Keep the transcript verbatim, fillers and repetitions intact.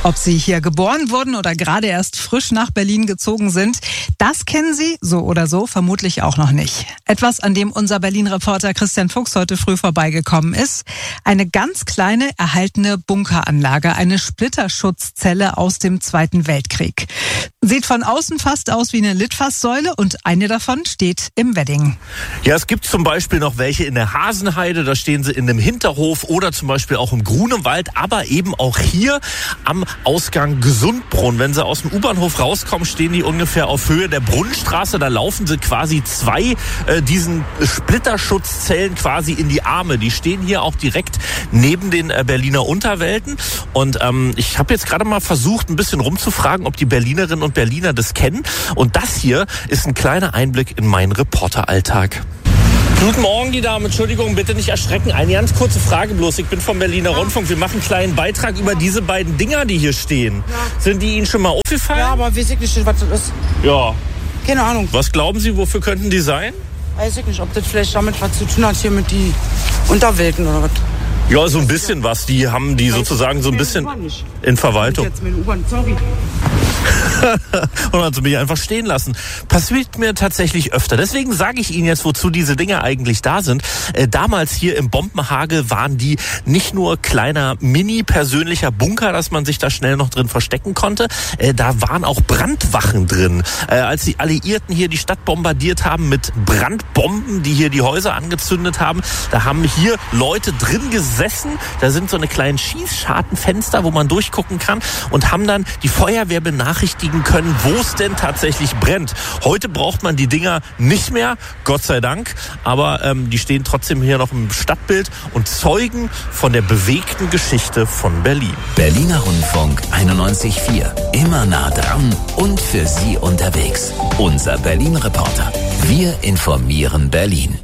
Ob Sie hier geboren wurden oder gerade erst frisch nach Berlin gezogen sind, das kennen Sie so oder so vermutlich auch noch nicht. Etwas, an dem unser Berlin-Reporter Christian Fuchs heute früh vorbeigekommen ist. Eine ganz kleine erhaltene Bunkeranlage, eine Splitterschutzzelle aus dem Zweiten Weltkrieg. Sieht von außen fast aus wie eine Litfaßsäule und eine davon steht im Wedding. Ja, es gibt zum Beispiel noch welche in der Hasenheide, da stehen sie in einem Hinterhof oder zum Beispiel auch im Grunewald, aber eben auch hier am Ausgang Gesundbrunn. Wenn Sie aus dem U-Bahnhof rauskommen, stehen die ungefähr auf Höhe der Brunnenstraße. Da laufen sie quasi zwei äh, diesen Splitterschutzzellen quasi in die Arme. Die stehen hier auch direkt neben den äh, Berliner Unterwelten. Und ähm, ich habe jetzt gerade mal versucht, ein bisschen rumzufragen, ob die Berlinerinnen und Berliner das kennen. Und das hier ist ein kleiner Einblick in meinen Reporteralltag. Guten Morgen, die Damen. Entschuldigung, bitte nicht erschrecken. Eine ganz kurze Frage bloß. Ich bin vom Berliner ja. Rundfunk. Wir machen einen kleinen Beitrag über diese beiden Dinger, die hier stehen. Ja. Sind die Ihnen schon mal aufgefallen? Ja, aber weiß ich nicht, was das ist. Ja. Keine Ahnung. Was glauben Sie, wofür könnten die sein? Weiß ich nicht, ob das vielleicht damit was zu tun hat, hier mit die Unterwelten oder was. Ja, so ein bisschen was. Die haben die sozusagen so ein bisschen in Verwaltung. Jetzt mit U-Bahn, sorry. Und dann mich einfach stehen lassen. Passiert mir tatsächlich öfter. Deswegen sage ich Ihnen jetzt, wozu diese Dinger eigentlich da sind. Äh, damals hier im Bombenhagel waren die nicht nur kleiner mini-persönlicher Bunker, dass man sich da schnell noch drin verstecken konnte. Äh, da waren auch Brandwachen drin. Äh, als die Alliierten hier die Stadt bombardiert haben mit Brandbomben, die hier die Häuser angezündet haben, da haben hier Leute drin gesessen. Da sind so eine kleinen Schießschartenfenster, wo man durchgucken kann und haben dann die Feuerwehr benachrichtigt können, wo es denn tatsächlich brennt. Heute braucht man die Dinger nicht mehr, Gott sei Dank, aber ähm, die stehen trotzdem hier noch im Stadtbild und zeugen von der bewegten Geschichte von Berlin. Berliner Rundfunk einundneunzig Komma vier. Immer nah dran und für Sie unterwegs. Unser Berlin-Reporter. Wir informieren Berlin.